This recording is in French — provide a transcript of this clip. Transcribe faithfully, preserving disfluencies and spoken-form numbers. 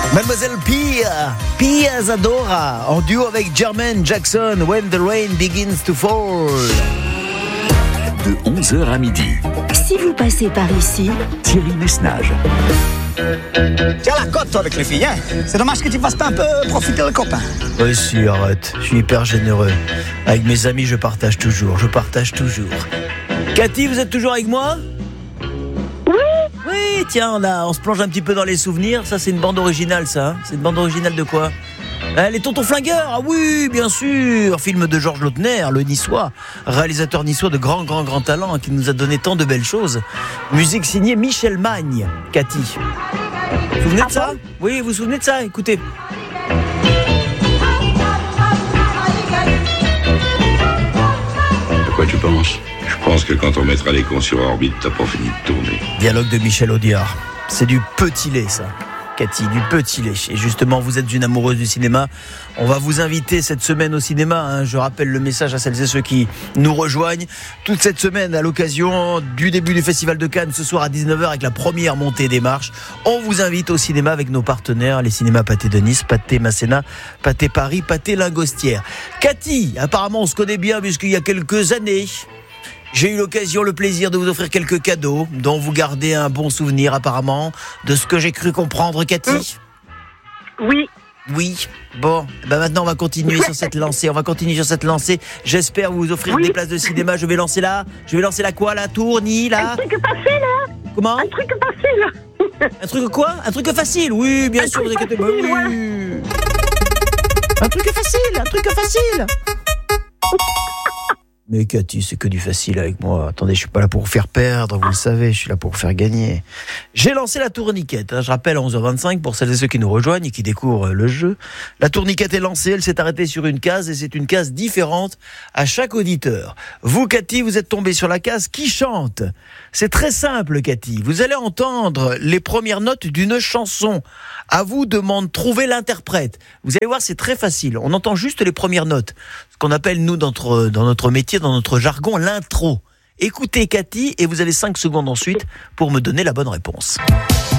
Mademoiselle Pia, Pia Zadora, en duo avec Jermaine Jackson, When the Rain Begins to Fall. De onze heures à midi. Si vous passez par ici, Thierry Messnage. Tiens la cote toi avec les filles, hein. C'est dommage que tu fasses pas un peu profiter le copain. Oui, si, arrête, je suis hyper généreux. Avec mes amis, je partage toujours, je partage toujours. Cathy, vous êtes toujours avec moi ? Oui, tiens, on, a, on se plonge un petit peu dans les souvenirs. Ça, c'est une bande originale, ça. Hein. C'est une bande originale de quoi ? euh, Les Tontons Flingueurs. Ah oui, bien sûr. Film de Georges Lautner, le niçois. Réalisateur niçois de grand, grand, grand talent, hein, qui nous a donné tant de belles choses. Musique signée Michel Magne. Cathy. Vous vous souvenez de ça ? Oui, vous vous souvenez de ça ? Écoutez. À quoi tu penses ? Je pense que quand on mettra les cons sur orbite, t'as pas fini de tourner. Dialogue de Michel Audiard. C'est du petit lait, ça. Cathy, du petit lait. Et justement, vous êtes une amoureuse du cinéma. On va vous inviter cette semaine au cinéma. Hein. Je rappelle le message à celles et ceux qui nous rejoignent. Toute cette semaine, à l'occasion du début du Festival de Cannes, ce soir à dix-neuf heures, avec la première montée des marches, on vous invite au cinéma avec nos partenaires, les cinémas Pathé de Nice, Pathé Masséna, Pathé Paris, Pathé Lingostière. Cathy, apparemment, on se connaît bien puisqu'il y a quelques années, j'ai eu l'occasion, le plaisir de vous offrir quelques cadeaux dont vous gardez un bon souvenir apparemment, de ce que j'ai cru comprendre, Cathy. Oui. Oui. Bon, ben maintenant on va continuer sur cette lancée. On va continuer sur cette lancée. J'espère vous offrir oui. des places de cinéma. Je vais lancer là. Je vais lancer la quoi là, Tourny là. Un truc facile là. Comment ? Un truc facile. Un truc quoi ? Un truc facile. Oui, bien un sûr. Vous inquiétez pas. Oui. Ouais. Un truc facile. Un truc facile. Mais Cathy, c'est que du facile avec moi. Attendez, je suis pas là pour vous faire perdre, vous le savez, je suis là pour vous faire gagner. J'ai lancé la tourniquette, hein, je rappelle à onze heures vingt-cinq pour celles et ceux qui nous rejoignent et qui découvrent le jeu. La tourniquette est lancée, elle s'est arrêtée sur une case et c'est une case différente à chaque auditeur. Vous, Cathy, vous êtes tombé sur la case qui chante. C'est très simple, Cathy. Vous allez entendre les premières notes d'une chanson. À vous de m'en trouver l'interprète. Vous allez voir, c'est très facile. On entend juste les premières notes. Ce qu'on appelle, nous, dans notre, dans notre métier, dans notre jargon, l'intro. Écoutez, Cathy, et vous avez cinq secondes ensuite pour me donner la bonne réponse.